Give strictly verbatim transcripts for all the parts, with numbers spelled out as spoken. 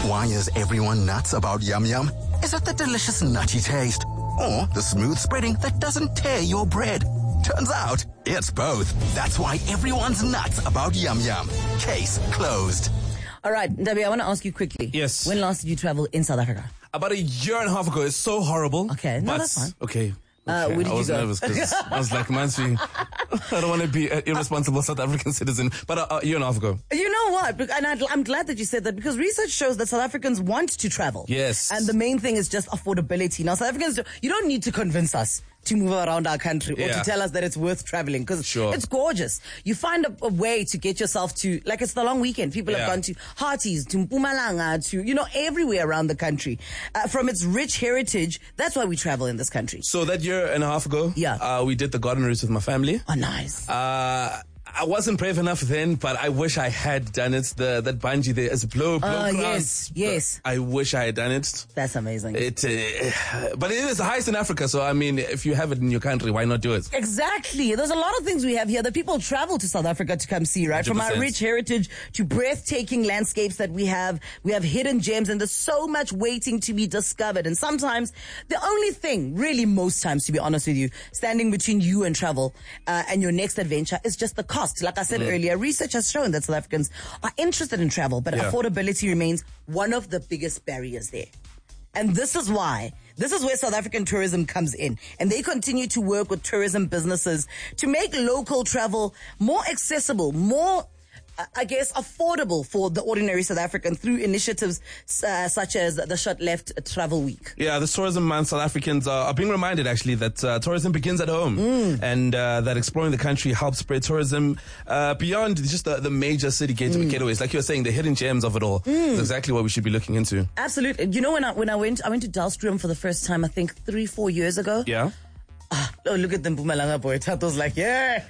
Why is everyone nuts about Yum Yum? Is it the delicious nutty taste? Or the smooth spreading that doesn't tear your bread? Turns out, it's both. That's why everyone's nuts about Yum Yum. Case closed. All right, Ndabi, I want to ask you quickly. Yes. When last did you travel in South Africa? About a year and a half ago. It's so horrible. Okay, no, but, that's fine. Okay. Uh, okay. where did I you was go? nervous because I was like, Mansi, I don't want to be an irresponsible South African citizen. But uh, a year and a half ago. You know what? And I'd, I'm glad that you said that because research shows that South Africans want to travel. Yes. And the main thing is just affordability. Now, South Africans, you don't need to convince us to move around our country or Yeah. to tell us that it's worth traveling because Sure. it's gorgeous. You find a, a way to get yourself to, like it's the long weekend. People Yeah. have gone to Harties, to Mpumalanga, to, you know, everywhere around the country. Uh, from its rich heritage, that's why we travel in this country. So that year and a half ago, Yeah. uh, we did the garden route with my family. Oh, nice. Uh, I wasn't brave enough then, but I wish I had done it. The that bungee there is blow, blow Oh, ground. yes, yes. I wish I had done it. That's amazing. It, uh, but it is the highest in Africa. So I mean, if you have it in your country, why not do it? Exactly. There's a lot of things we have here that people travel to South Africa to come see, right? From our one hundred percent. rich heritage to breathtaking landscapes that we have. We have hidden gems and there's so much waiting to be discovered. And sometimes the only thing, really most times to be honest with you, standing between you and travel uh, and your next adventure is just the cost. Like I said Mm. earlier, research has shown that South Africans are interested in travel, but Yeah. affordability remains one of the biggest barriers there. And this is why, this is where South African tourism comes in. And they continue to work with tourism businesses to make local travel more accessible, more, uh, I guess, affordable for the ordinary South African through initiatives uh, such as the Shot Left Travel Week. Yeah, this tourism month, South Africans are, are being reminded actually that uh, tourism begins at home Mm. and uh, that exploring the country helps spread tourism uh, beyond just the, the major city gate- Mm. getaways. Like you were saying, the hidden gems of it all. That's exactly what we should be looking into. Absolutely. You know, when I, when I went, I went to Dalstrom for the first time, I think three, four years ago. Yeah. Oh, look at the Mpumalanga boy. Tato's like, yeah.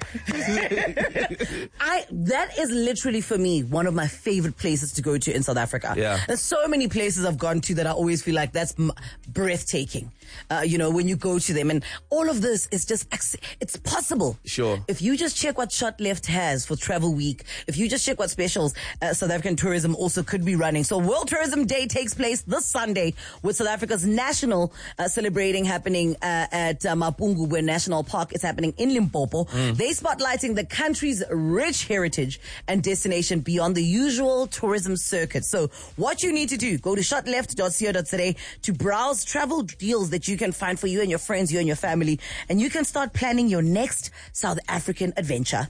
I, that is literally for me one of my favorite places to go to in South Africa. Yeah. There's so many places I've gone to that I always feel like that's m- breathtaking. Uh, you know, when you go to them and all of this is just, acc- it's possible. Sure. If you just check what Shot Left has for Travel Week, if you just check what specials uh, South African tourism also could be running. So World Tourism Day takes place this Sunday with South Africa's national uh, celebrating happening uh, at uh, Mapungu, where National Park is happening in Limpopo. Mm. They spotlighting the country's rich heritage and destination beyond the usual tourism circuit. So what you need to do, go to shot left dot co dot za to browse travel deals that you can find for you and your friends, you and your family, and you can start planning your next South African adventure.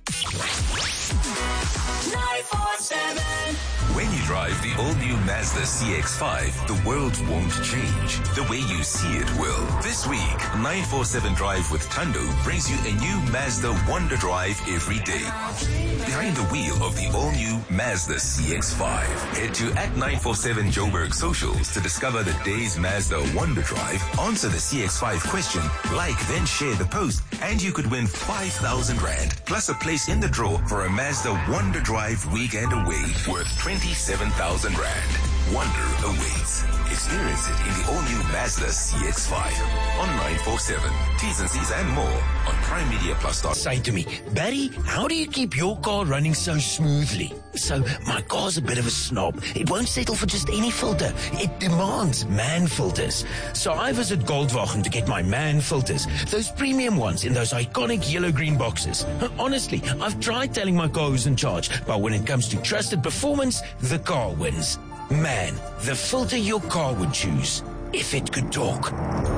nine four seven. When you drive the all-new Mazda C X five, the world won't change. The way you see it will. This week, nine four seven Drive with Tando brings you a new Mazda Wonder Drive every day. Behind the wheel of the all-new Mazda C X five. Head to at nine four seven Joburg socials to discover the day's Mazda Wonder Drive, answer the C X five question, like then share the post, and you could win five thousand rand, plus a place in the draw for a Mazda Wonder Drive weekend away worth twenty-seven thousand rand. Wonder awaits. Experience it in the all-new Mazda C X five on nine four seven. T's and C's and more on Prime Media Plus. Say to me, Barry, how do you keep your car running so smoothly? So, my car's a bit of a snob. It won't settle for just any filter. It demands man filters. So I visit Goldwagen to get my man filters. Those premium ones in those iconic yellow-green boxes. Honestly, I've tried telling my car who's in charge, but when it comes to trusted performance, the car wins. Man, the filter your car would choose, if it could talk.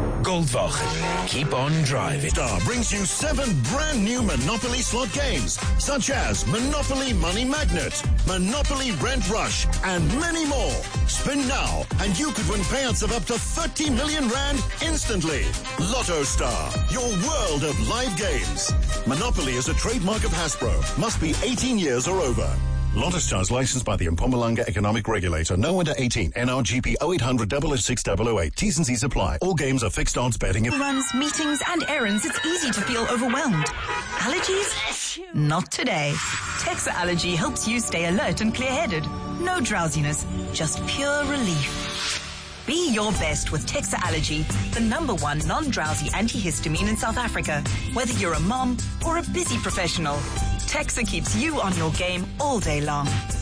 Goldwagen. Keep on driving. Star brings you seven brand new Monopoly slot games, such as Monopoly Money Magnet, Monopoly Rent Rush, and many more. Spin now, and you could win payouts of up to thirty million rand instantly. Lotto Star, your world of live games. Monopoly is a trademark of Hasbro. Must be eighteen years or over. Lotto Star is licensed by the Mpumalanga Economic Regulator. No under eighteen. N R G P oh eight hundred double oh six double oh eight. T's and C's apply. All games are fixed odds betting. Runs, meetings, and errands, it's easy to feel overwhelmed. Allergies? Not today. Texa Allergy helps you stay alert and clear-headed. No drowsiness, just pure relief. Be your best with Texa Allergy, the number one non-drowsy antihistamine in South Africa. Whether you're a mom or a busy professional, Texa keeps you on your game all day long.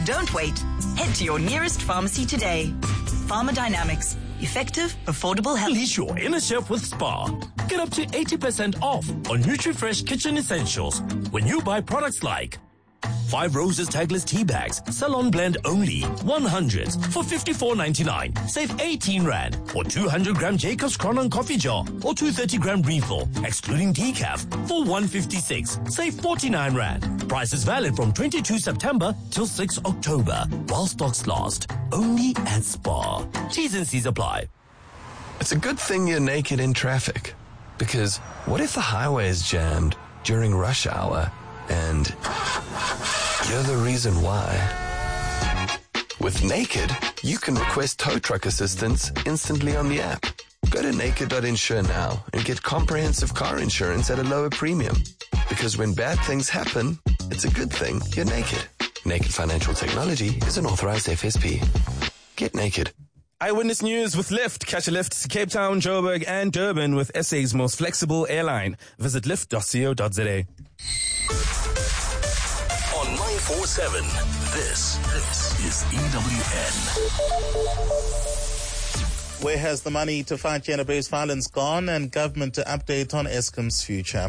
Don't wait. Head to your nearest pharmacy today. Pharma Dynamics. Effective, affordable health. Unleash your inner chef with Spar. Get up to eighty percent off on NutriFresh kitchen essentials when you buy products like Five Roses Tagless Tea Bags, Salon Blend only, one hundreds for fifty-four ninety-nine. Save eighteen rand. Or two hundred gram Jacob's Cronon Coffee Jar or two thirty gram refill, excluding decaf, for one fifty-six. Save forty-nine rand. Price is valid from twenty-second September till sixth October, while stocks last. Only at Spar. T's and C's apply. It's a good thing you're naked in traffic. Because what if the highway is jammed during rush hour and you're the reason why? With Naked, you can request tow truck assistance instantly on the app. Go to naked dot insure now and get comprehensive car insurance at a lower premium. Because when bad things happen, it's a good thing you're naked. Naked Financial Technology is an authorized F S P. Get naked. Eyewitness News with Lyft. Catch a Lyft to Cape Town, Joburg, and Durban with S A's most flexible airline. Visit lyft dot co dot za. On nine forty-seven, this, this is E W N. Where has the money to fight gender-based violence gone, and government to update on Eskom's future?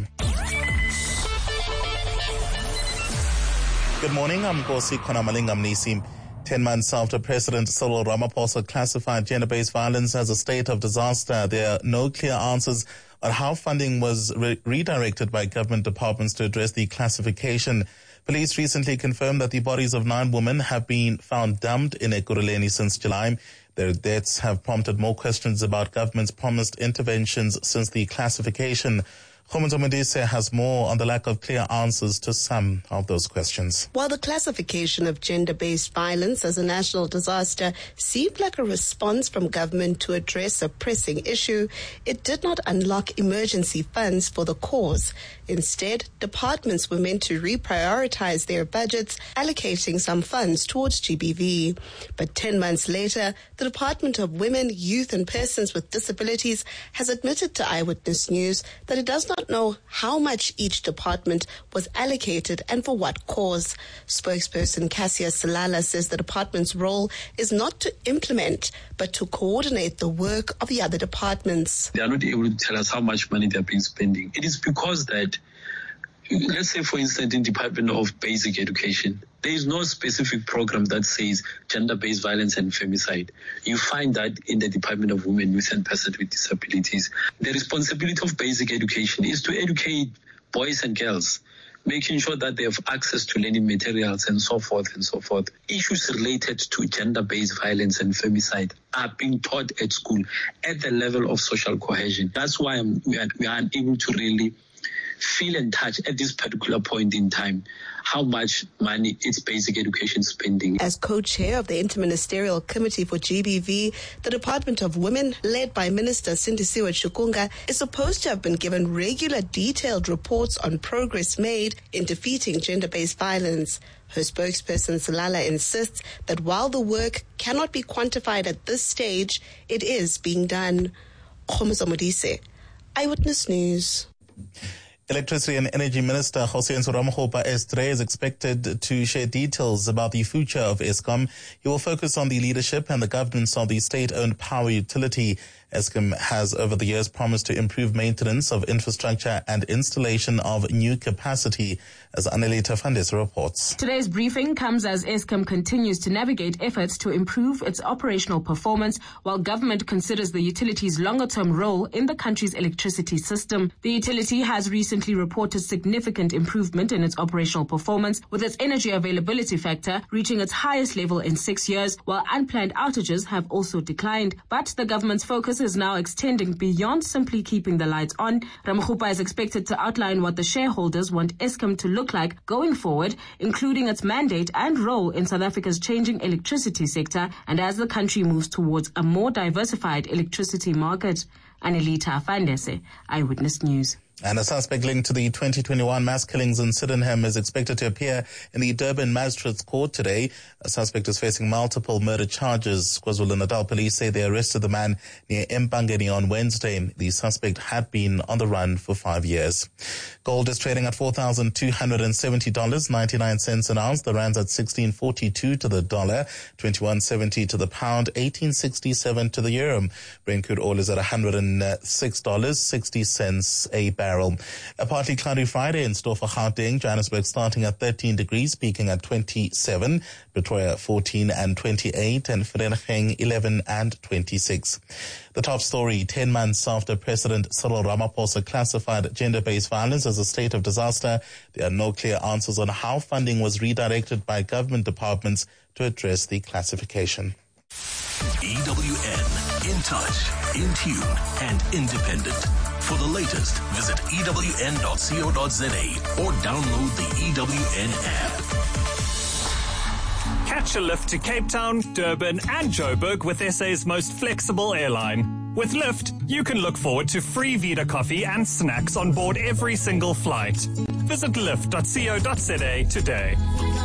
Good morning, I'm Nkosi Khonamalingam Nisi. Ten months after President Cyril Ramaphosa classified gender-based violence as a state of disaster, there are no clear answers on how funding was re- redirected by government departments to address the classification. Police recently confirmed that the bodies of nine women have been found dumped in Ekurhuleni since July. Their deaths have prompted more questions about government's promised interventions since the classification. Khomotso Modise has more on the lack of clear answers to some of those questions. While the classification of gender-based violence as a national disaster seemed like a response from government to address a pressing issue, it did not unlock emergency funds for the cause. Instead, departments were meant to reprioritize their budgets, allocating some funds towards G B V. But ten months later, the Department of Women, Youth and Persons with Disabilities has admitted to Eyewitness News that it does not know how much each department was allocated and for what cause. Spokesperson Cassia Salala says the department's role is not to implement, but to coordinate the work of the other departments. They are not able to tell us how much money they are being spending. It is because that, let's say, for instance, in Department of Basic Education, there is no specific program that says gender-based violence and femicide. You find that in the Department of Women, Youth and Persons with Disabilities. The responsibility of basic education is to educate boys and girls, making sure that they have access to learning materials and so forth and so forth. Issues related to gender-based violence and femicide are being taught at school at the level of social cohesion. That's why I'm, we, are, we are unable to really feel and touch at this particular point in time how much money its basic education spending. As co-chair of the Interministerial Committee for G B V, the Department of Women, led by Minister Sindisiwe Tshukunga, is supposed to have been given regular detailed reports on progress made in defeating gender-based violence. Her spokesperson Salala insists that while the work cannot be quantified at this stage, it is being done. Khomotso Modise, Eyewitness News. Electricity and Energy Minister Kgosientsho Ramokgopa Estre is expected to share details about the future of Eskom. He will focus on the leadership and the governance of the state-owned power utility. Eskom has over the years promised to improve maintenance of infrastructure and installation of new capacity, as Anneli Tafandes reports. Today's briefing comes as Eskom continues to navigate efforts to improve its operational performance while government considers the utility's longer-term role in the country's electricity system. The utility has recently reported significant improvement in its operational performance, with its energy availability factor reaching its highest level in six years, while unplanned outages have also declined. But the government's focus is now extending beyond simply keeping the lights on. Ramokgopa is expected to outline what the shareholders want Eskom to look like going forward, including its mandate and role in South Africa's changing electricity sector and as the country moves towards a more diversified electricity market. Anelita Afandese, Eyewitness News. And a suspect linked to the twenty twenty-one mass killings in Sydenham is expected to appear in the Durban Magistrates Court today. A suspect is facing multiple murder charges. KwaZulu-Natal police say they arrested the man near Empangeni on Wednesday. The suspect had been on the run for five years. Gold is trading at four thousand two hundred seventy dollars and ninety-nine cents an ounce. The rand's at sixteen forty-two to the dollar, twenty-one seventy to the pound, eighteen sixty-seven to the euro. Brent crude oil is at one hundred six dollars and sixty cents a barrel. A partly cloudy Friday in store for Gauteng. Johannesburg starting at thirteen degrees, peaking at twenty-seven. Pretoria fourteen and twenty-eight, and Vereeniging eleven and twenty-six. The top story, ten months after President Cyril Ramaphosa classified gender-based violence as a state of disaster, there are no clear answers on how funding was redirected by government departments to address the classification. E W N, in touch, in tune, and independent. For the latest, visit E W N dot co dot za or download the E W N app. Catch a lift to Cape Town, Durban, and Joburg with S A's most flexible airline. With Lyft, you can look forward to free Vita coffee and snacks on board every single flight. Visit lyft dot co dot za today.